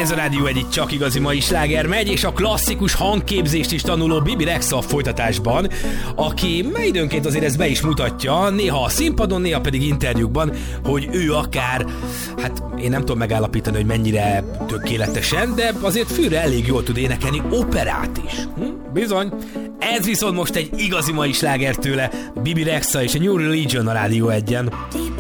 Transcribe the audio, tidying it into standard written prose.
Ez a Rádió egy csak igazi mai sláger megy, és a klasszikus hangképzést is tanuló Bibi Rexha a folytatásban, aki időnként azért ezt be is mutatja, néha a színpadon, néha pedig interjúkban, hogy ő akár, hát én nem tudom megállapítani, hogy mennyire tökéletesen, de azért fülre elég jól tud énekelni operát is. Bizony. Ez viszont most egy igazi mai sláger tőle, Bibi Rexha és a New Religion a Rádió 1-en.